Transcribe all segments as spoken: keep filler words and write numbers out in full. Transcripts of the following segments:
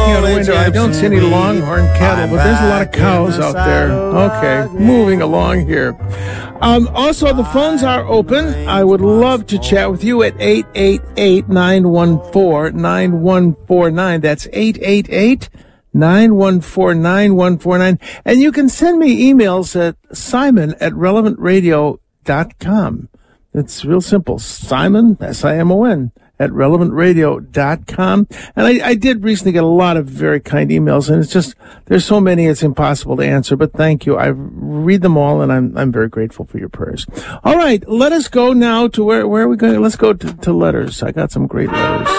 looking out a window. I don't see any longhorn cattle, but there's a lot of cows out there. Okay, moving along here. Um, also, the phones are open. I would love to chat with you at eight eight eight, nine one four, nine one four nine. That's eight eight eight, nine one four, nine one four nine. And you can send me emails at simon at relevant radio dot com. It's real simple. Simon, S I M O N, at relevant radio dot com. And I, I did recently get a lot of very kind emails, and it's just, there's so many it's impossible to answer, but thank you. I read them all, and I'm I'm very grateful for your prayers. All right, let us go now to where, where are we going? Let's go to, to letters. I got some great letters.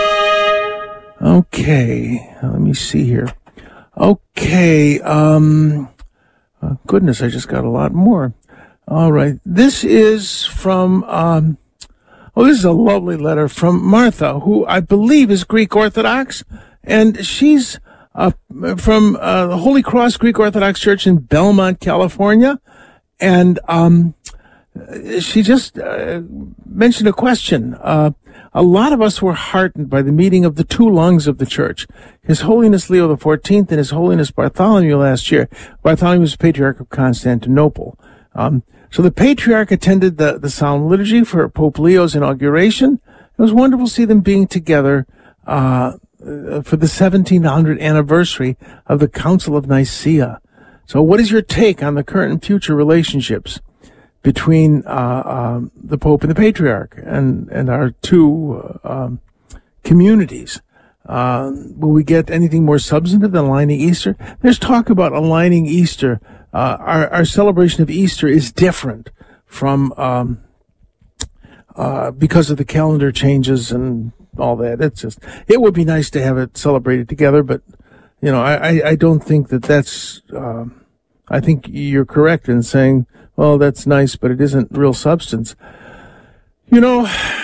Okay, let me see here. Okay, um, oh, goodness, I just got a lot more. All right. This is from, um, oh, this is a lovely letter from Martha, who I believe is Greek Orthodox. And she's uh, from uh, the Holy Cross Greek Orthodox Church in Belmont, California. And um, she just uh, mentioned a question. Uh, a lot of us were heartened by the meeting of the two lungs of the church, His Holiness Leo the fourteenth and His Holiness Bartholomew last year. Bartholomew was Patriarch of Constantinople. Um, So the Patriarch attended the, the solemn liturgy for Pope Leo's inauguration. It was wonderful to see them being together uh, for the seventeen hundred anniversary of the Council of Nicaea. So what is your take on the current and future relationships between uh, um, the Pope and the Patriarch and, and our two uh, um, communities? Uh, will we get anything more substantive than aligning Easter? There's talk about aligning Easter. Uh, our, our celebration of Easter is different from, um, uh, because of the calendar changes and all that. It's just, it would be nice to have it celebrated together, but, you know, I, I, I don't think that that's, um, I think you're correct in saying, well, that's nice, but it isn't real substance. You know,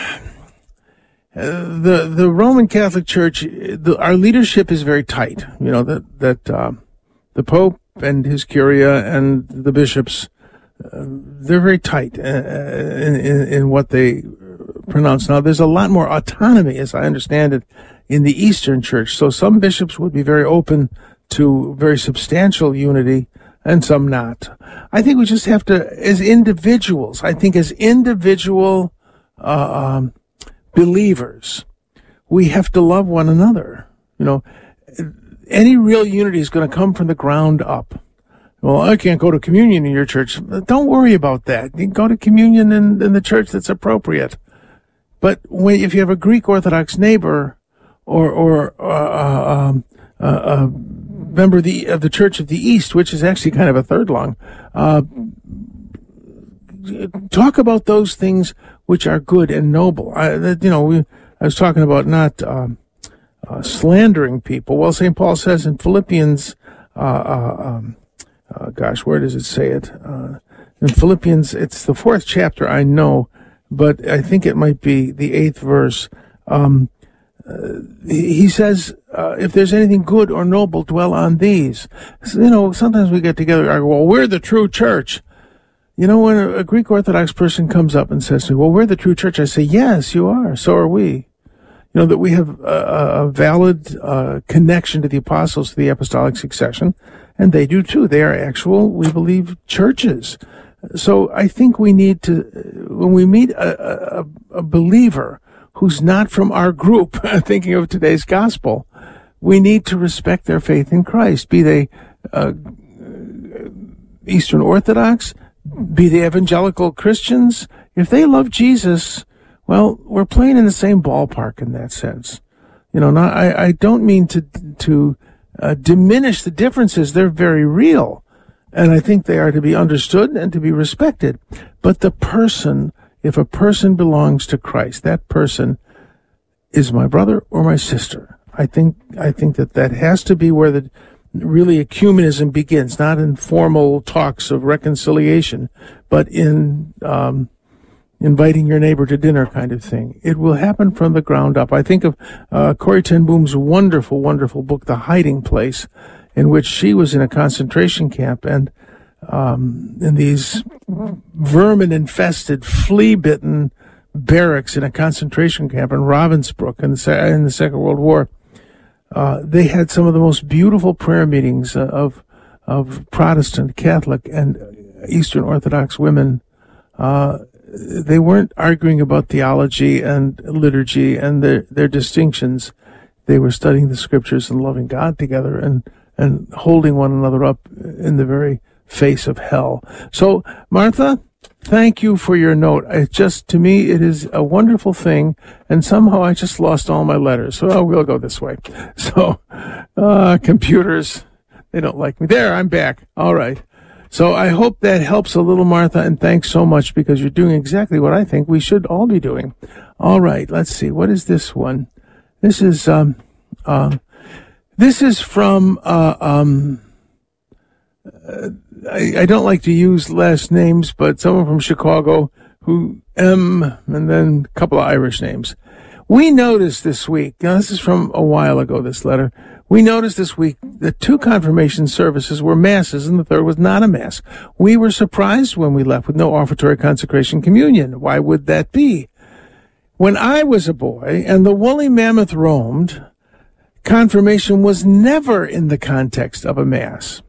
uh, the, the Roman Catholic Church, the, our leadership is very tight. You know, that, that, uh, the Pope and his curia and the bishops, uh, they're very tight uh, in, in, in what they pronounce. Now, there's a lot more autonomy, as I understand it, in the Eastern Church. So some bishops would be very open to very substantial unity, and some not. I think we just have to, as individuals, I think as individual uh, um, believers, we have to love one another. You know, any real unity is going to come from the ground up. Well, I can't go to communion in your church. Don't worry about that. You can go to communion in, in the church that's appropriate. But when, if you have a Greek Orthodox neighbor or, or uh, um, uh, a member of the, of the Church of the East, which is actually kind of a third lung, uh, talk about those things which are good and noble. I, you know, we, I was talking about not um, uh, slandering people. Well, Saint Paul says in Philippians, uh, uh, um, uh, gosh, where does it say it? Uh, in Philippians, it's the fourth chapter, I know, but I think it might be the eighth verse. Um, uh, he says, uh, if there's anything good or noble, dwell on these. So, you know, sometimes we get together and argue, well, we're the true church. You know, when a, a Greek Orthodox person comes up and says to me, well, we're the true church, I say, yes, you are. So are we. You know, that we have a, a valid uh, connection to the apostles, to the apostolic succession, and they do too. They are actual, we believe, churches. So I think we need to, when we meet a, a, a believer who's not from our group, thinking of today's gospel, we need to respect their faith in Christ, be they uh, Eastern Orthodox, be they evangelical Christians. If they love Jesus, well, we're playing in the same ballpark in that sense. You know, not, I, I don't mean to to uh, diminish the differences. They're very real, and I think they are to be understood and to be respected. But the person, if a person belongs to Christ, that person is my brother or my sister. I think I think that that has to be where the really ecumenism begins, not in formal talks of reconciliation, but in um, inviting your neighbor to dinner kind of thing. It will happen from the ground up. I think of uh, Corrie ten Boom's wonderful, wonderful book, The Hiding Place, in which she was in a concentration camp, and um, in these vermin-infested, flea-bitten barracks in a concentration camp in Ravensbrück in the, in the Second World War. uh, they had some of the most beautiful prayer meetings uh, of of Protestant, Catholic, and Eastern Orthodox women. Uh, they weren't arguing about theology and liturgy and their, their distinctions. They were studying the scriptures and loving God together and, and holding one another up in the very face of hell. So, Martha, thank you for your note. It just, to me, it is a wonderful thing, and somehow I just lost all my letters. So, oh, we'll go this way. So, uh, computers, they don't like me. There, I'm back. All right. So I hope that helps a little, Martha, and thanks so much, because you're doing exactly what I think we should all be doing. All right, let's see. What is this one? This is, um, um, this is from, uh, um, uh, I, I don't like to use last names, but someone from Chicago who, M, and then a couple of Irish names. We noticed this week, now this is from a while ago, this letter, we noticed this week that two confirmation services were masses and the third was not a mass. We were surprised when we left with no offertory, consecration, communion. Why would that be? When I was a boy and the woolly mammoth roamed, confirmation was never in the context of a mass.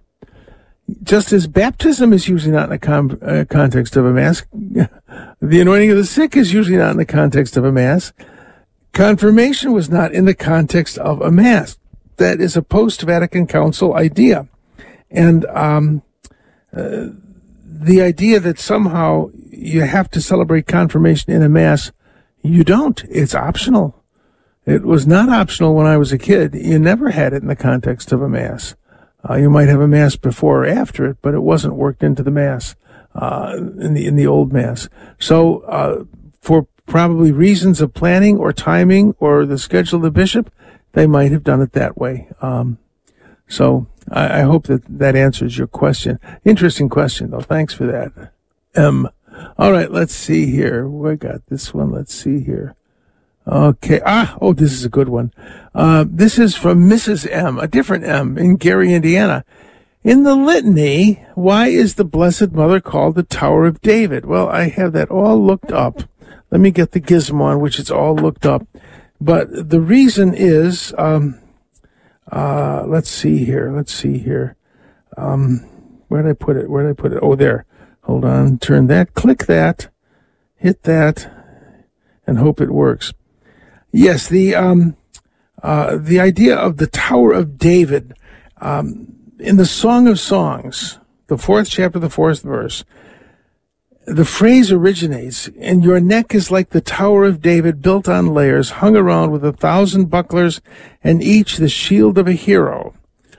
Just as baptism is usually not in the com- uh, context of a mass, the anointing of the sick is usually not in the context of a mass, confirmation was not in the context of a mass. That is a post-Vatican Council idea. And um, uh, the idea that somehow you have to celebrate confirmation in a mass, you don't. It's optional. It was not optional when I was a kid. You never had it in the context of a mass. Uh, you might have a mass before or after it, but it wasn't worked into the mass uh, in the in the old mass. So uh, for probably reasons of planning or timing or the schedule of the bishop, they might have done it that way. Um, so I, I hope that that answers your question. Interesting question, though. Thanks for that. Um, all right, let's see here. We got this one. Let's see here. Okay. Ah, oh, this is a good one. Uh, this is from Missus M, a different M, in Gary, Indiana. In the litany, why is the Blessed Mother called the Tower of David? Well, I have that all looked up. Let me get the gizmo on which it's all looked up. But the reason is, um, uh, let's see here, let's see here. Um, where did I put it? Where did I put it? Oh, there. Hold on. Turn that, click that, hit that, and hope it works. Yes, the, um, uh, the idea of the Tower of David, um, in the Song of Songs, the fourth chapter, the fourth verse, the phrase originates, and your neck is like the Tower of David built on layers, hung around with a thousand bucklers, and each the shield of a hero.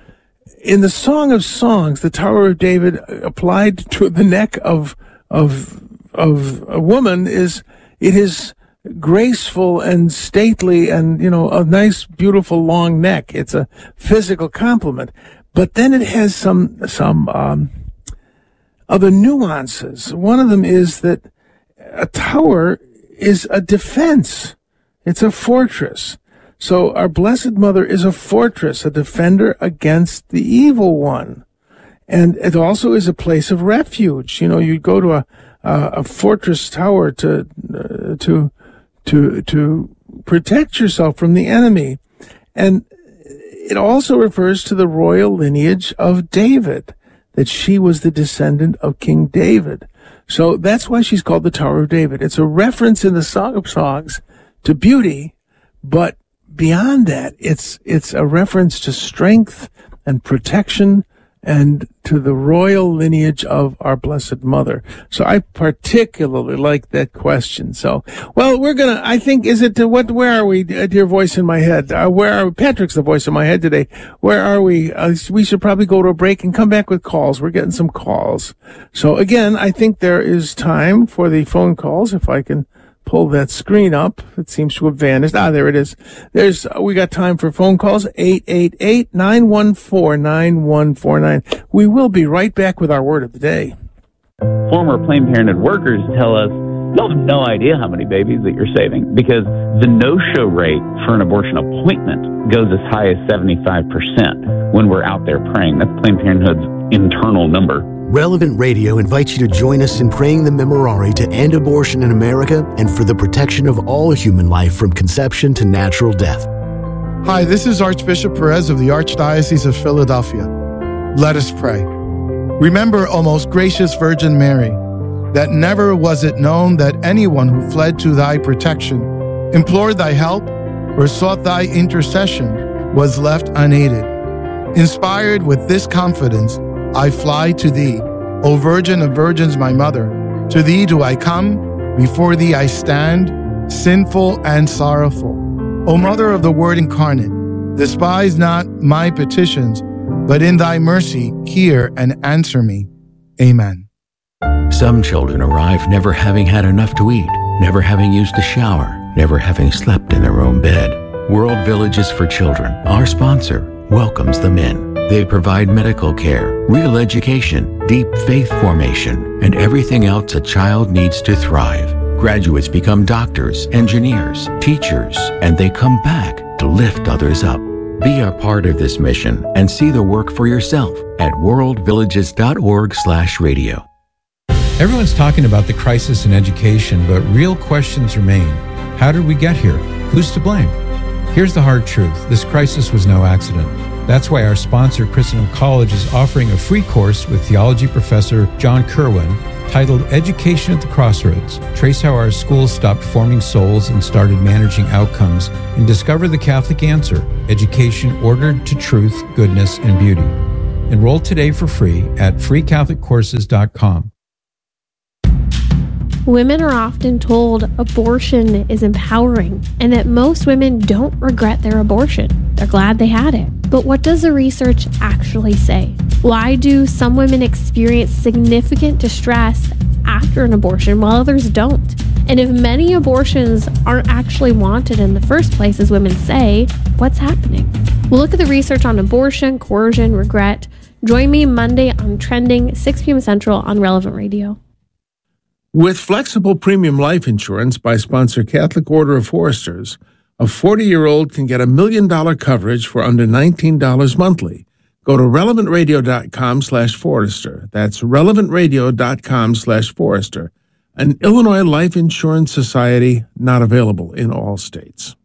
In the Song of Songs, the Tower of David applied to the neck of, of, of a woman is, it is graceful and stately and, you know, a nice, beautiful long neck. It's a physical compliment. But then it has some, some, um, other nuances. One of them is that a tower is a defense. It's a fortress. So our Blessed Mother is a fortress, a defender against the evil one. And it also is a place of refuge. You know, you go to a, a, a fortress tower to, uh, to, to, to protect yourself from the enemy. And it also refers to the royal lineage of David, that she was the descendant of King David. So that's why she's called the Tower of David. It's a reference in the Song of Songs to beauty, but beyond that, it's it's a reference to strength and protection and to the royal lineage of our Blessed Mother. So I particularly like that question. So, well, we're gonna, I think, is it, what, where are we, uh, dear voice in my head? Uh, where are we? Patrick's the voice in my head today. Where are we? Uh, we should probably go to a break and come back with calls. We're getting some calls. So again, I think there is time for the phone calls, if I can pull that screen up. It seems to have vanished. Ah, there it is. There's, uh, we got time for phone calls. eight eight eight, nine one four, nine one four nine. We will be right back with our word of the day. Former Planned Parenthood workers tell us, you'll have no idea how many babies that you're saving, because the no-show rate for an abortion appointment goes as high as seventy-five percent when we're out there praying. That's Planned Parenthood's internal number. Relevant Radio invites you to join us in praying the Memorare to end abortion in America and for the protection of all human life from conception to natural death. Hi, this is Archbishop Perez of the Archdiocese of Philadelphia. Let us pray. Remember, O most gracious Virgin Mary, that never was it known that anyone who fled to thy protection, implored thy help, or sought thy intercession was left unaided. Inspired with this confidence, I fly to thee, O Virgin of Virgins, my mother. To thee do I come, before thee I stand, sinful and sorrowful. O Mother of the Word incarnate, despise not my petitions, but in thy mercy hear and answer me. Amen. Some children arrive never having had enough to eat, never having used a shower, never having slept in their own bed. World Villages for Children, our sponsor, welcomes them in. They provide medical care, real education, deep faith formation, and everything else a child needs to thrive. Graduates become doctors, engineers, teachers, and they come back to lift others up. Be a part of this mission and see the work for yourself at worldvillages.org slash radio. Everyone's talking about the crisis in education, but real questions remain. How did we get here? Who's to blame? Here's the hard truth. This crisis was no accident. That's why our sponsor, Christendom College, is offering a free course with theology professor John Kerwin titled Education at the Crossroads. Trace how our schools stopped forming souls and started managing outcomes, and discover the Catholic answer, education ordered to truth, goodness, and beauty. Enroll today for free at free catholic courses dot com. Women are often told abortion is empowering and that most women don't regret their abortion. They're glad they had it. But what does the research actually say? Why do some women experience significant distress after an abortion while others don't? And if many abortions aren't actually wanted in the first place, as women say, what's happening? We'll look at the research on abortion, coercion, regret. Join me Monday on Trending, six p.m. Central on Relevant Radio. With flexible premium life insurance by sponsor Catholic Order of Foresters, a forty-year-old can get a million-dollar coverage for under nineteen dollars monthly. Go to relevantradio.com slash Forester. That's relevantradio.com slash Forester. An Illinois Life Insurance Society, not available in all states.